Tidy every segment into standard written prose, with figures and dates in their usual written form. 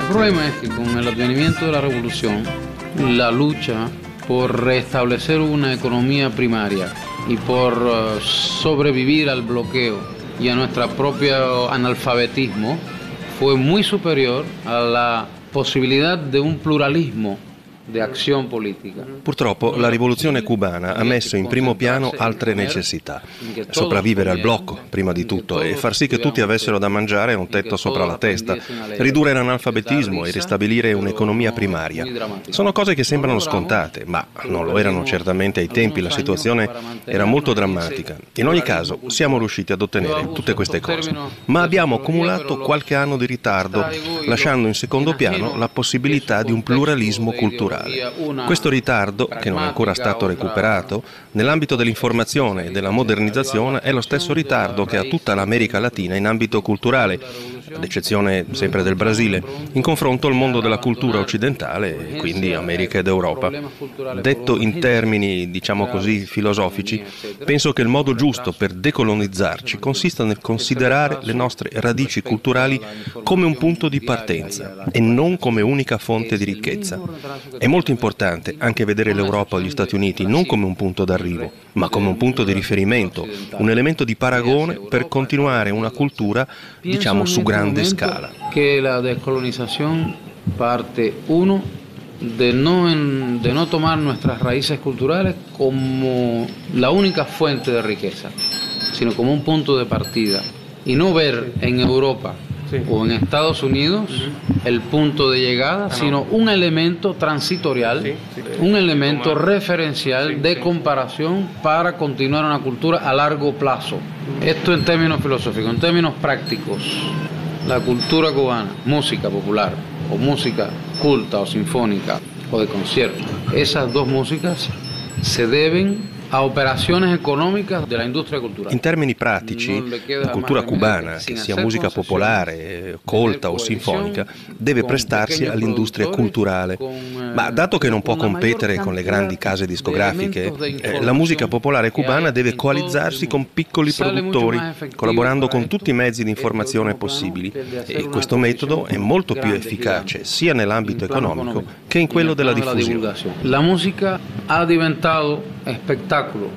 problema es que con el advenimiento de la revolución, la lucha por restablecer una economía primaria y por sobrevivir al bloqueo y a nuestro propio analfabetismo fue muy superior a la possibilità di un pluralismo di azione politica. Purtroppo la rivoluzione cubana ha messo in primo piano altre necessità. Sopravvivere al blocco, prima di tutto, e far sì che tutti avessero da mangiare e un tetto sopra la testa, ridurre l'analfabetismo e ristabilire un'economia primaria. Sono cose che sembrano scontate, ma non lo erano certamente ai tempi, la situazione era molto drammatica. In ogni caso siamo riusciti ad ottenere tutte queste cose, ma abbiamo accumulato qualche anno di ritardo, lasciando in secondo piano la possibilità di un pluralismo culturale. Questo ritardo, che non è ancora stato recuperato, nell'ambito dell'informazione e della modernizzazione è lo stesso ritardo che ha tutta l'America Latina in ambito culturale, ad eccezione sempre del Brasile, in confronto al mondo della cultura occidentale, e quindi America ed Europa. Detto in termini, diciamo così, filosofici, penso che il modo giusto per decolonizzarci consista nel considerare le nostre radici culturali come un punto di partenza e non come unica fonte di ricchezza. È molto importante anche vedere l'Europa o gli Stati Uniti non come un punto d'arrivo, ma come un punto di riferimento, un elemento di paragone per continuare una cultura, diciamo, su grande scala. Che la decolonización parte, uno, de no tomar nuestras raíces culturales como la única fuente de riqueza, sino como un punto de partida, y no ver en Europa o en Estados Unidos el punto de llegada, sino un elemento transitorial, un elemento referencial de comparación para continuar una cultura a largo plazo. Esto en términos filosóficos, en términos prácticos, la cultura cubana, música popular o música culta o sinfónica o de concierto, esas dos músicas se deben a operazioni economiche della industria culturale. In termini pratici, la cultura cubana, che sia musica popolare, colta o sinfonica, deve prestarsi all'industria culturale. Ma dato che non può competere con le grandi case discografiche, la musica popolare cubana deve coalizzarsi con piccoli produttori, collaborando con tutti i mezzi di informazione possibili. E questo metodo è molto più efficace sia nell'ambito economico che in quello della diffusione. La musica ha diventato spettacolo.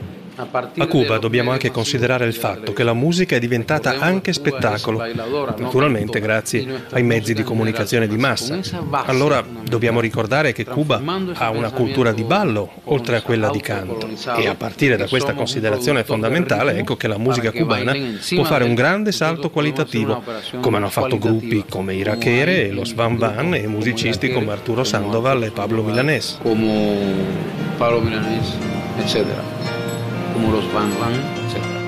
A Cuba dobbiamo anche considerare il fatto che la musica è diventata anche spettacolo, naturalmente grazie ai mezzi di comunicazione di massa. Allora dobbiamo ricordare che Cuba ha una cultura di ballo oltre a quella di canto, e a partire da questa considerazione fondamentale ecco che la musica cubana può fare un grande salto qualitativo, come hanno fatto gruppi come i Raquere e los Van Van e musicisti come Arturo Sandoval e Pablo Milanés. Como Pablo Milanés, eccetera. Como los Van Van.